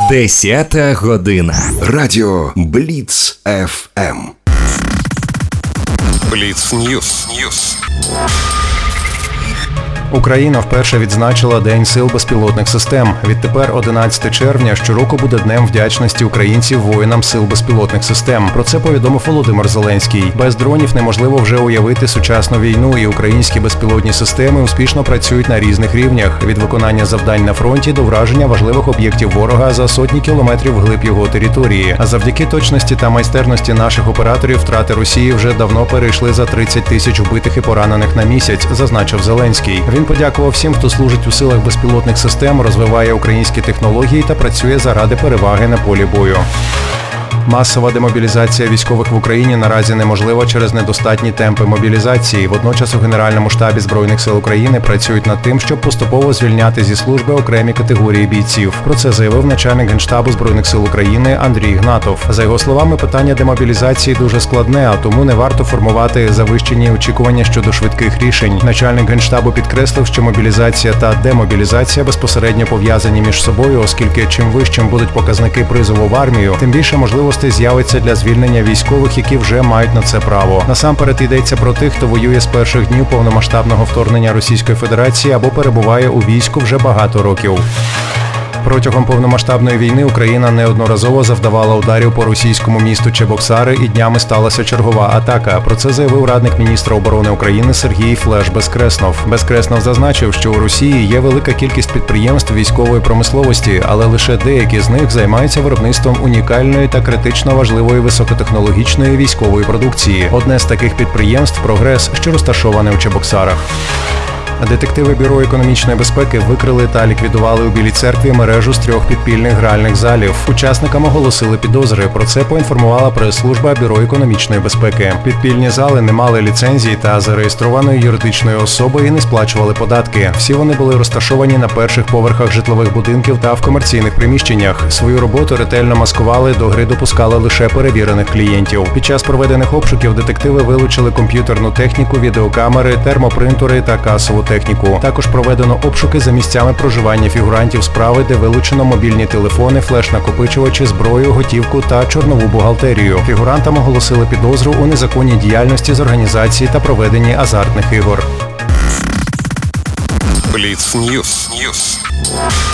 10 година. Радіо Бліц ФМ. Бліц Ньюс. Україна вперше відзначила День сил безпілотних систем. Відтепер 11 червня щороку буде Днем вдячності українців воїнам сил безпілотних систем. Про це повідомив Володимир Зеленський. Без дронів неможливо вже уявити сучасну війну, і українські безпілотні системи успішно працюють на різних рівнях – від виконання завдань на фронті до враження важливих об'єктів ворога за сотні кілометрів вглиб його території. А завдяки точності та майстерності наших операторів втрати Росії вже давно перейшли за 30 тисяч вбитих і поранених на місяць, зазначив Зеленський. Він подякував всім, хто служить у силах безпілотних систем, розвиває українські технології та працює заради переваги на полі бою. Масова демобілізація військових в Україні наразі неможлива через недостатні темпи мобілізації. Водночас у Генеральному штабі Збройних сил України працюють над тим, щоб поступово звільняти зі служби окремі категорії бійців. Про це заявив начальник Генштабу Збройних сил України Андрій Гнатов. За його словами, питання демобілізації дуже складне, а тому не варто формувати завищені очікування щодо швидких рішень. Начальник Генштабу підкреслив, що мобілізація та демобілізація безпосередньо пов'язані між собою, оскільки чим вищим будуть показники призову в армію, тим більше можливостей з'явиться для звільнення військових, які вже мають на це право. Насамперед йдеться про тих, хто воює з перших днів повномасштабного вторгнення Російської Федерації або перебуває у війську вже багато років. Протягом повномасштабної війни Україна неодноразово завдавала ударів по російському місту Чебоксари, і днями сталася чергова атака. Про це заявив радник міністра оборони України Сергій Флеш Безкреснов. Безкреснов зазначив, що у Росії є велика кількість підприємств військової промисловості, але лише деякі з них займаються виробництвом унікальної та критично важливої високотехнологічної військової продукції. Одне з таких підприємств – «Прогрес», що розташоване у Чебоксарах. Детективи Бюро економічної безпеки викрили та ліквідували у Білій Церкві мережу з 3 підпільних гральних залів. Учасникам оголосили підозри. Про це поінформувала прес-служба Бюро економічної безпеки. Підпільні зали не мали ліцензії та зареєстрованої юридичної особи і не сплачували податки. Всі вони були розташовані на перших поверхах житлових будинків та в комерційних приміщеннях. Свою роботу ретельно маскували, до гри допускали лише перевірених клієнтів. Під час проведених обшуків детективи вилучили комп'ютерну техніку, відеокамери, термопринтери та касову техніку. Також проведено обшуки за місцями проживання фігурантів справи, де вилучено мобільні телефони, флеш-накопичувачі, зброю, готівку та чорнову бухгалтерію. Фігурантам оголосили підозру у незаконній діяльності з організації та проведенні азартних ігор. Бліц Ньюс.